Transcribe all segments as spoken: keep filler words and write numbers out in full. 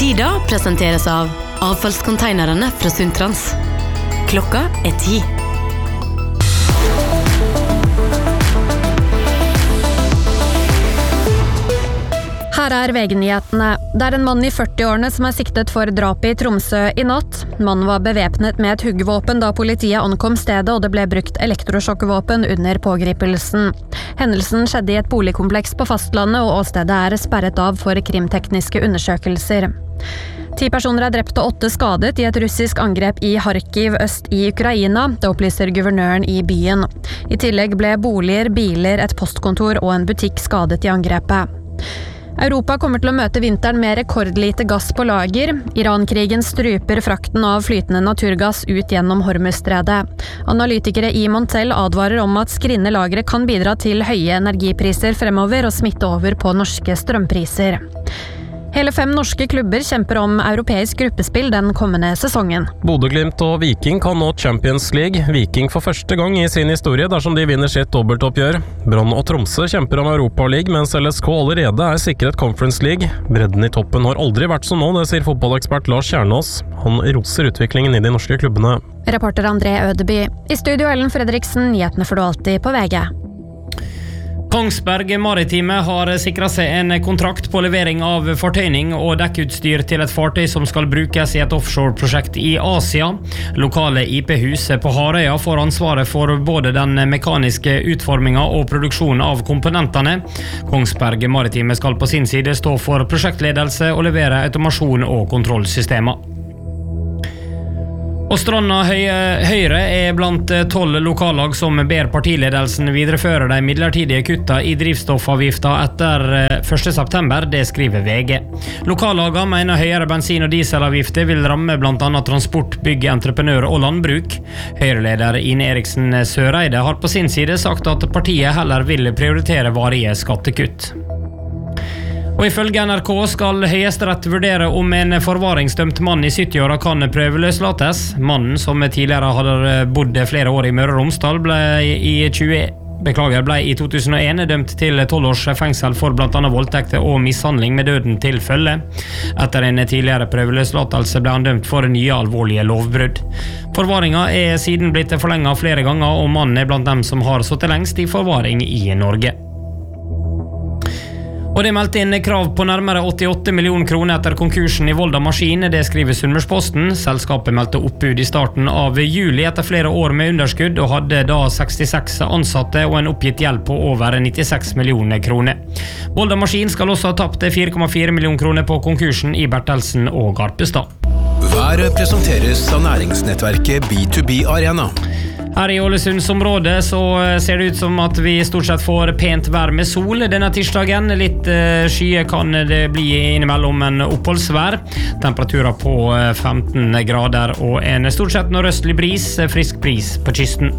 Tida presenteres av avfallskonteinerne fra Sundtrans. Klokka er ti. Her er V G-nyhetene. Det er en mann i førti-årene som er siktet for drapet i Tromsø i natt. Mannen var bevæpnet med et huggvåpen da politiet ankom stedet, og det ble brukt elektrosjokkvåpen under pågripelsen. Hendelsen skjedde i et boligkompleks på fastlandet, og åstedet er sperret av for krimtekniske undersøkelser. Ti personer er drept og åtte skadet i et russisk angrep i Kharkiv øst i Ukraina, det opplyser guvernøren i byen. I tillegg ble boliger, biler, et postkontor og en butikk skadet i angrepet. Europa kommer til å møte vinteren med rekordlite gass på lager. Iran-krigen struper frakten av flytende naturgass ut gjennom Hormuzstredet. Analytikere i Montel advarer om at skrinne lagre kan bidra til høye energipriser fremover og smitte over på norske strømpriser. Hele fem norske klubber kjemper om europeisk gruppespill den kommende sesongen. Bodø/Glimt og Viking kan nå Champions League. Viking for første gang i sin historie dersom de vinner sitt dobbeltoppgjør. Brann og Tromsø kjemper om Europa League, mens L S K allerede er sikret Conference League. Bredden i toppen har aldri vært som nå, det sier fotballekspert Lars Kjernås. Han roser utviklingen i de norske klubbene. Reporter André Ødeby. I studio Ellen Fredriksen, nyhetene får du alltid på V G. Kongsberg Maritime har sikret seg en kontrakt på levering av fortøyning og dekkutstyr til et fartøy som skal brukes i et offshore-prosjekt i Asia. Lokale I P-huset på Harøya får ansvaret for både den mekaniske utformingen og produksjonen av komponentene. Kongsberg Maritime skal på sin side stå for prosjektledelse og levere automasjon og kontrollsystemer. Og Stranda Høyre er blant tolv lokallag som ber partiledelsen videreføre de midlertidige kutta i drivstoffavgifta etter første september, det skriver V G. Lokallaga mener høyere bensin- og dieselavgifter vil ramme blant annet transport, bygg, entreprenør og landbruk. Høyreleder Ine Eriksen Søreide har på sin side sagt at partiet heller vil prioritere varige skattekutt. Og ifølge N R K skal Høyesterett vurdere om en forvaringsdømt mann i sytti-åra kan prøveløslates. Mannen, som tidligere hadde bodd flere år i Møre og Romsdal, ble i tjue Beklager, ble i to tusen og en dømt til tolv års fengsel for blant annet voldtekter og mishandling med døden til følge. Etter en tidligere prøveløslatelse ble han dømt for nye alvorlige lovbrudd. Forvaringa er siden blitt forlenget flere ganger, og mannen er blant dem som har sittet lengst i forvaring i Norge. Og det meldte inn krav på nærmere åttiåtte millioner kroner etter konkursen i Volda Maskin, det skriver Sunnmørsposten. Selskapet meldte oppbud i starten av juli etter flere år med underskudd, og hadde da sekstiseks ansatte og en oppgitt gjeld på over nittiseks millioner kroner. Volda Maskin skal også ha tapt fire komma fire millioner kroner på konkursen i Bertelsen og Garpestad. Været presenteres av næringsnettverket B to B Arena. Her i Ålesundsområdet så ser det ut som at vi stort sett får pent vær med sol denne tirsdagen. Litt skye kan det bli innimellom en oppholdsvær. Temperaturer på femten grader og en stort sett nordøstlig bris, frisk bris på kysten.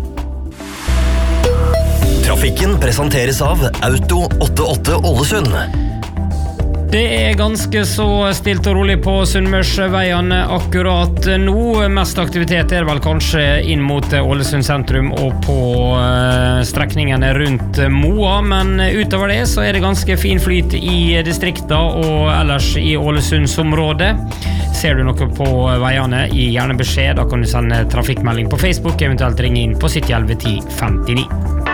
Trafikken presenteres av Auto åttiåtte Ålesund. Det er ganske så stilt og rolig på Sunnmørsveiene akkurat nå. Mest aktivitet er vel kanskje inn mot Ålesund sentrum og på strekningene rundt Moa, men utover det så er det ganske fin flyt i distrikta og ellers i Ålesundsområdet. Ser du noe på veiene, gi gjerne beskjed, da kan du sende trafikkmelding på Facebook, eventuelt ringe inn på sytti elleve ti femtini.